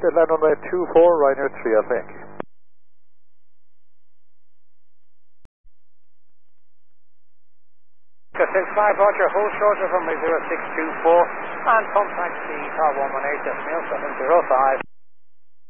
land runway 24, Ryanair 3 Alpha Yankee. Since 5 Roger, hold short of runway 0624 and contact the car 118 decimal 705.